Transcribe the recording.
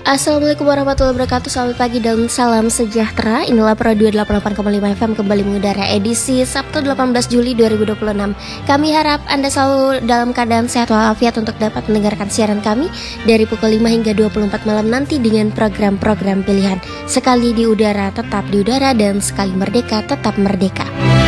Assalamualaikum warahmatullahi wabarakatuh. Selamat pagi dan salam sejahtera. Inilah Pro 288,5 FM kembali mengudara edisi Sabtu 18 Juli 2026. Kami harap Anda selalu dalam keadaan sehat walafiat untuk dapat mendengarkan siaran kami dari pukul 5 hingga 24 malam nanti dengan program-program pilihan. Sekali di udara tetap di udara dan sekali merdeka tetap merdeka.